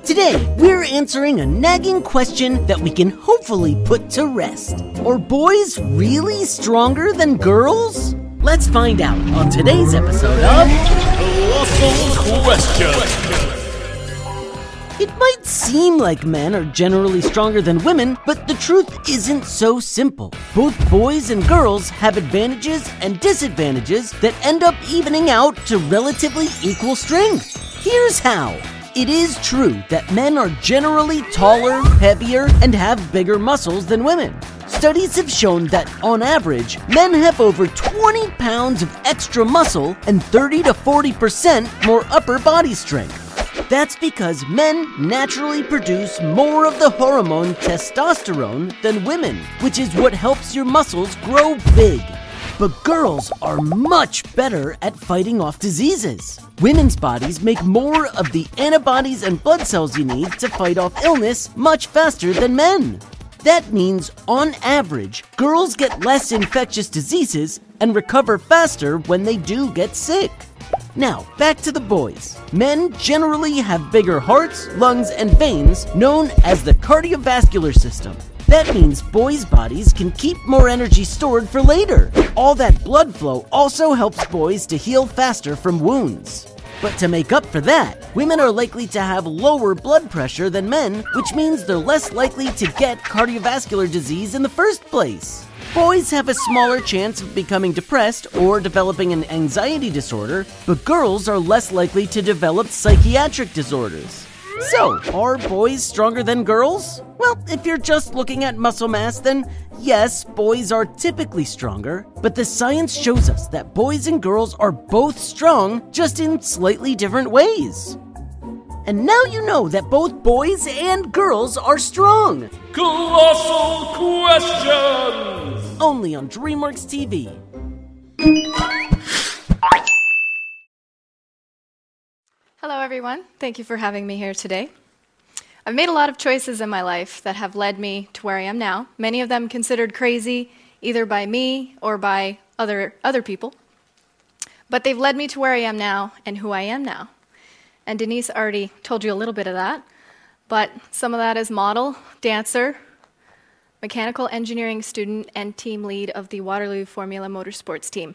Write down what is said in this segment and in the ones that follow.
Today, we're answering a nagging question that we can hopefully put to rest. Are boys really stronger than girls? Let's find out on today's episode of Colossal Question. It might seem like men are generally stronger than women, but the truth isn't so simple. Both boys and girls have advantages and disadvantages that end up evening out to relatively equal strength. Here's how. It is true that men are generally taller, heavier, and have bigger muscles than women. Studies have shown that, on average, men have over 20 pounds of extra muscle and 30 to 40% more upper body strength. That's because men naturally produce more of the hormone testosterone than women, which is what helps your muscles grow big. But girls are much better at fighting off diseases. Women's bodies make more of the antibodies and blood cells you need to fight off illness much faster than men. That means, on average, girls get less infectious diseases and recover faster when they do get sick. Now, back to the boys. Men generally have bigger hearts, lungs, and veins, known as the cardiovascular system. That means boys' bodies can keep more energy stored for later. All that blood flow also helps boys to heal faster from wounds. But to make up for that, women are likely to have lower blood pressure than men, which means they're less likely to get cardiovascular disease in the first place. Boys have a smaller chance of becoming depressed or developing an anxiety disorder, but girls are less likely to develop psychiatric disorders. So, are boys stronger than girls? Well, if you're just looking at muscle mass, then yes, boys are typically stronger, but the science shows us that boys and girls are both strong, just in slightly different ways. And now you know that both boys and girls are strong. Colossal Questions. Only on DreamWorks TV. Hello everyone, thank you for having me here today. I've made a lot of choices in my life that have led me to where I am now, many of them considered crazy either by me or by other people. But they've led me to where I am now and who I am now. And Denise already told you a little bit of that, but some of that is model, dancer, mechanical engineering student, and team lead of the Waterloo Formula Motorsports team.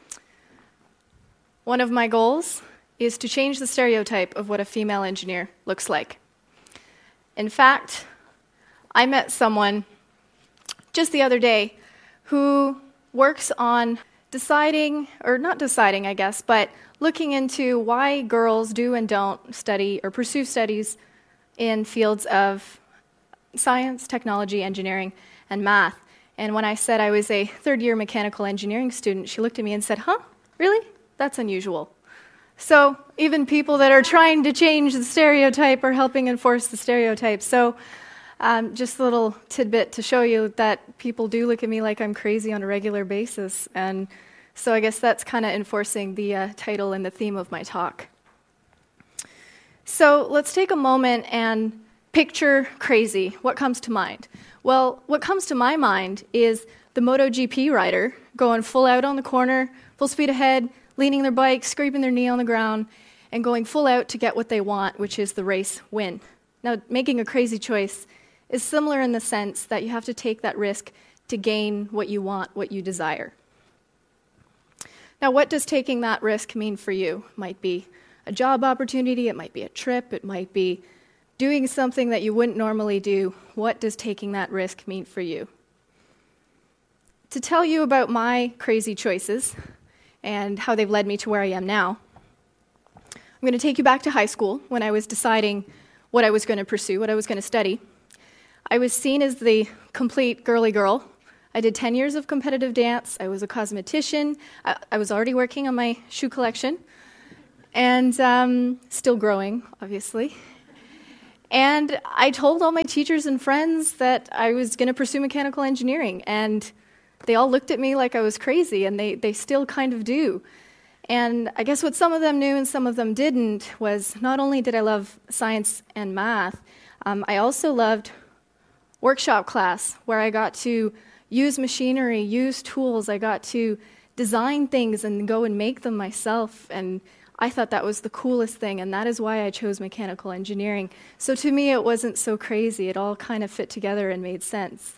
One of my goals is to change the stereotype of what a female engineer looks like. In fact, I met someone just the other day who works on deciding, or not deciding, I guess, but looking into why girls do and don't study or pursue studies in fields of science, technology, engineering, and math. And when I said I was a third-year mechanical engineering student, she looked at me and said, "Huh, really? That's unusual." So even people that are trying to change the stereotype are helping enforce the stereotype. So just a little tidbit to show you that people do look at me like I'm crazy on a regular basis. And so I guess that's kind of enforcing the title and the theme of my talk. So let's take a moment and picture crazy. What comes to mind? Well, what comes to my mind is the MotoGP rider going full out on the corner, full speed ahead, leaning their bike, scraping their knee on the ground, and going full out to get what they want, which is the race win. Now, making a crazy choice is similar in the sense that you have to take that risk to gain what you want, what you desire. Now, what does taking that risk mean for you? It might be a job opportunity, it might be a trip, it might be doing something that you wouldn't normally do. What does taking that risk mean for you? To tell you about my crazy choices and how they've led me to where I am now, I'm going to take you back to high school when I was deciding what I was going to pursue, what I was going to study. I was seen as the complete girly girl. I did 10 years of competitive dance. I was a cosmetician. I was already working on my shoe collection, and still growing, obviously. And I told all my teachers and friends that I was going to pursue mechanical engineering, and they all looked at me like I was crazy, and they still kind of do. And I guess what some of them knew and some of them didn't was not only did I love science and math, I also loved workshop class, where I got to use machinery, use tools. I got to design things and go and make them myself. And I thought that was the coolest thing, and that is why I chose mechanical engineering. So to me, it wasn't so crazy. It all kind of fit together and made sense.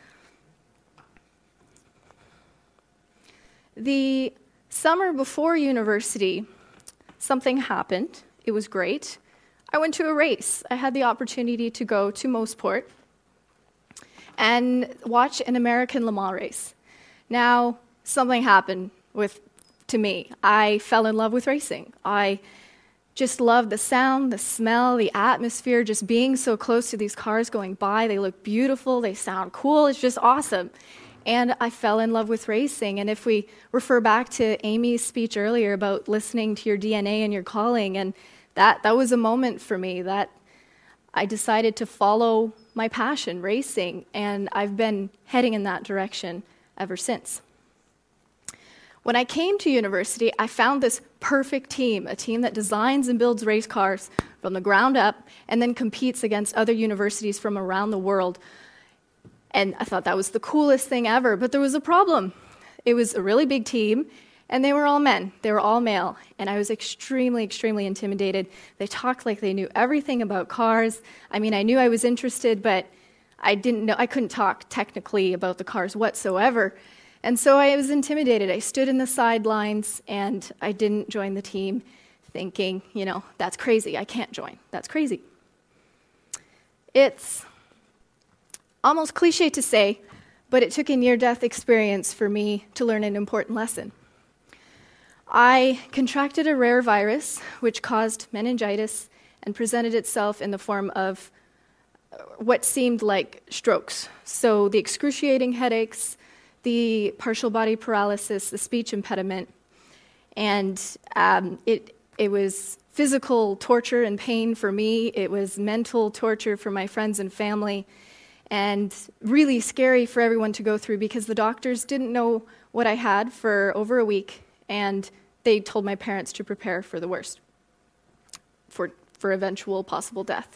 The summer before university, something happened. It was great. I went to a race. I had the opportunity to go to Mosport and watch an American Le Mans race. Now, something happened to me. I fell in love with racing. I just loved the sound, the smell, the atmosphere, just being so close to these cars going by. They look beautiful, they sound cool, it's just awesome. And I fell in love with racing. And if we refer back to Amy's speech earlier about listening to your DNA and your calling, and that was a moment for me that I decided to follow my passion, racing, and I've been heading in that direction ever since. When I came to university, I found this perfect team, a team that designs and builds race cars from the ground up and then competes against other universities from around the world. And I thought that was the coolest thing ever, but there was a problem. It was a really big team, and they were all men. They were all male, and I was extremely, extremely intimidated. They talked like they knew everything about cars. I mean, I knew I was interested, but I couldn't talk technically about the cars whatsoever. And so I was intimidated. I stood in the sidelines, and I didn't join the team, thinking, that's crazy. I can't join. That's crazy. It's almost cliche to say, but it took a near-death experience for me to learn an important lesson. I contracted a rare virus which caused meningitis and presented itself in the form of what seemed like strokes. So the excruciating headaches, the partial body paralysis, the speech impediment, and it was physical torture and pain for me. It was mental torture for my friends and family, and really scary for everyone to go through because the doctors didn't know what I had for over a week, and they told my parents to prepare for the worst, for eventual possible death.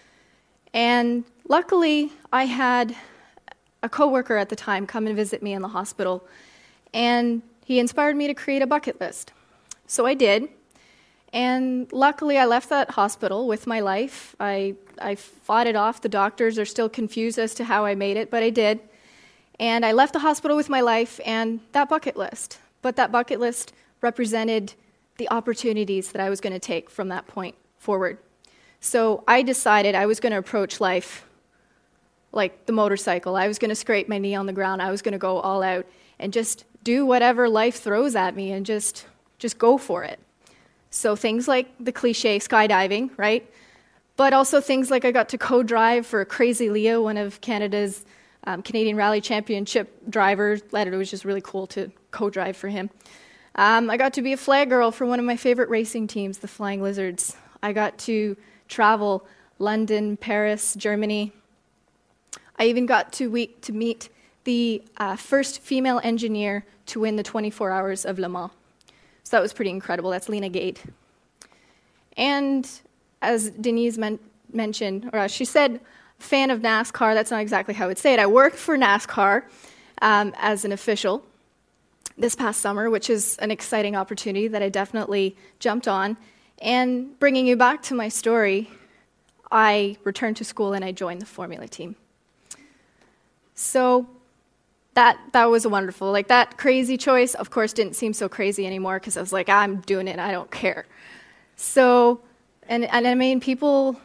And luckily, I had a coworker at the time come and visit me in the hospital, and he inspired me to create a bucket list. So I did, and luckily I left that hospital with my life. I fought it off. The doctors are still confused as to how I made it, but I did. And I left the hospital with my life and that bucket list. But that bucket list represented the opportunities that I was going to take from that point forward. So I decided I was going to approach life like the motorcycle. I was going to scrape my knee on the ground. I was going to go all out and just do whatever life throws at me and just go for it. So things like the cliche skydiving, right? But also things like I got to co-drive for Crazy Leo, one of Canada's Canadian Rally Championship drivers. It was just really cool to co-drive for him. I got to be a flag girl for one of my favorite racing teams, the Flying Lizards. I got to travel London, Paris, Germany. I even got to meet the first female engineer to win the 24 Hours of Le Mans. So that was pretty incredible. That's Lena Gade. And as Denise mentioned, or as she said, fan of NASCAR. That's not exactly how I would say it. I worked for NASCAR as an official this past summer, which is an exciting opportunity that I definitely jumped on. And bringing you back to my story, I returned to school and I joined the Formula team. So that was wonderful. Like, that crazy choice, of course, didn't seem so crazy anymore because I was like, I'm doing it, I don't care. So, and I mean, people,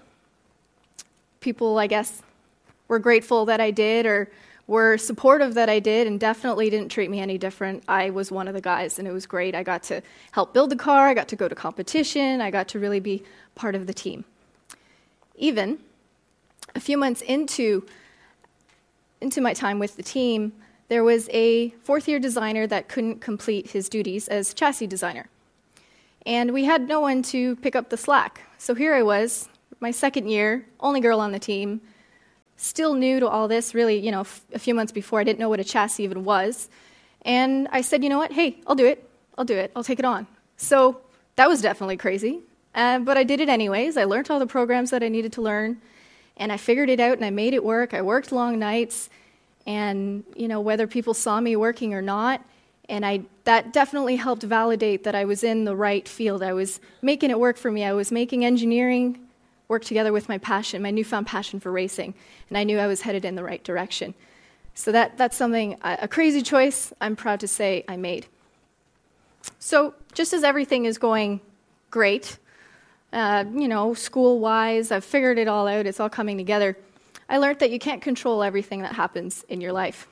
I guess, were grateful that I did or were supportive that I did and definitely didn't treat me any different. I was one of the guys, and it was great. I got to help build the car, I got to go to competition, I got to really be part of the team. Even a few months into my time with the team, there was a fourth-year designer that couldn't complete his duties as chassis designer. And we had no one to pick up the slack. So here I was, my second year, only girl on the team, still new to all this, really, a few months before. I didn't know what a chassis even was. And I said, you know what, hey, I'll do it, I'll take it on. So that was definitely crazy, but I did it anyways. I learned all the programs that I needed to learn, and I figured it out, and I made it work. I worked long nights, and, whether people saw me working or not, And that definitely helped validate that I was in the right field. I was making it work for me. I was making engineering work together with my passion, my newfound passion for racing. And I knew I was headed in the right direction. So that's something, a crazy choice, I'm proud to say I made. So just as everything is going great, school-wise, I've figured it all out, it's all coming together, I learned that you can't control everything that happens in your life.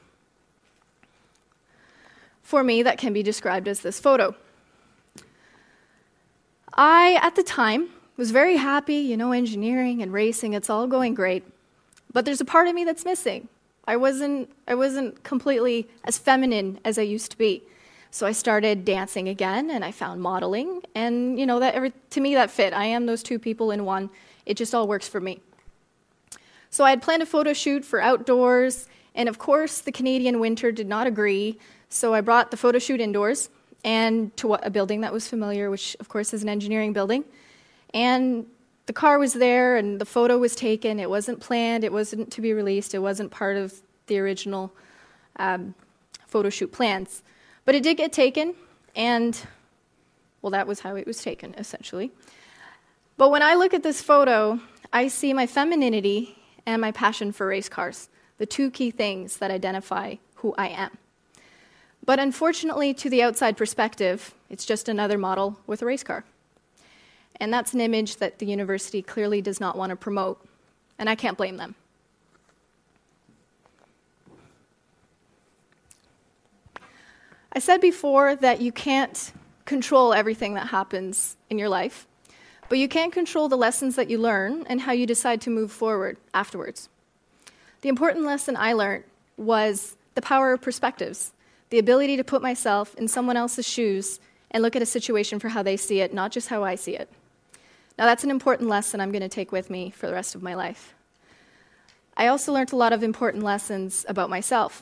For me, that can be described as this photo. I, at the time, was very happy, engineering and racing, it's all going great. But there's a part of me that's missing. I wasn't completely as feminine as I used to be. So I started dancing again, and I found modeling, and to me that fit. I am those two people in one. It just all works for me. So I had planned a photo shoot for outdoors, and of course the Canadian winter did not agree, so I brought the photo shoot indoors, and to a building that was familiar, which of course is an engineering building, and the car was there, and the photo was taken. It wasn't planned, it wasn't to be released, it wasn't part of the original photo shoot plans. But it did get taken, and, well, that was how it was taken, essentially. But when I look at this photo, I see my femininity and my passion for race cars, the two key things that identify who I am. But unfortunately, to the outside perspective, it's just another model with a race car. And that's an image that the university clearly does not want to promote, and I can't blame them. I said before that you can't control everything that happens in your life, but you can control the lessons that you learn and how you decide to move forward afterwards. The important lesson I learned was the power of perspectives, the ability to put myself in someone else's shoes and look at a situation for how they see it, not just how I see it. Now, that's an important lesson I'm going to take with me for the rest of my life. I also learned a lot of important lessons about myself.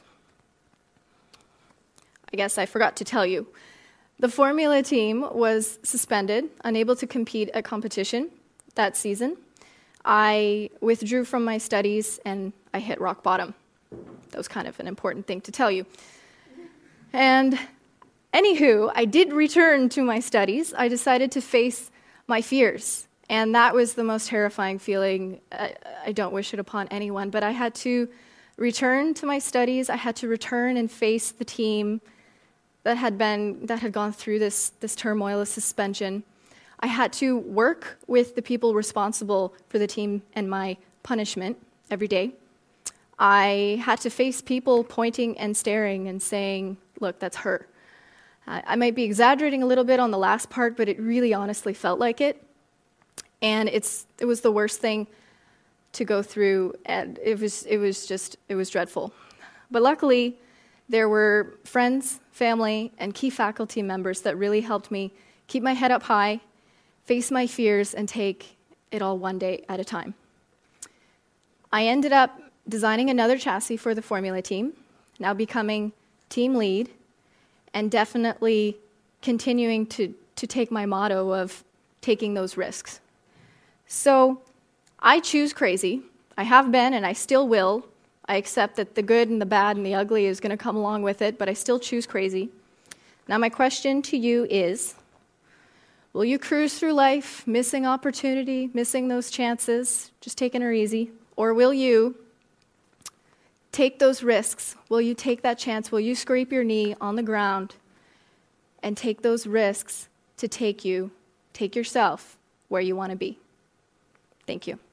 I guess I forgot to tell you. The Formula team was suspended, unable to compete at competition that season. I withdrew from my studies and I hit rock bottom. That was kind of an important thing to tell you. And anywho, I did return to my studies. I decided to face my fears, and that was the most terrifying feeling. I don't wish it upon anyone, but I had to return to my studies. I had to return and face the team that had gone through this turmoil, this suspension. I had to work with the people responsible for the team and my punishment every day. I had to face people pointing and staring and saying, look, that's her. I might be exaggerating a little bit on the last part, but it really honestly felt like it. And it was the worst thing to go through, and it was dreadful. But luckily, there were friends, family, and key faculty members that really helped me keep my head up high, face my fears, and take it all one day at a time. I ended up designing another chassis for the Formula team, now becoming team lead, and definitely continuing to take my motto of taking those risks. So I choose crazy. I have been, and I still will. I accept that the good and the bad and the ugly is going to come along with it, but I still choose crazy. Now my question to you is, will you cruise through life, missing opportunity, missing those chances, just taking her easy? Or will you take those risks? Will you take that chance? Will you scrape your knee on the ground and take those risks to take yourself where you want to be? Thank you.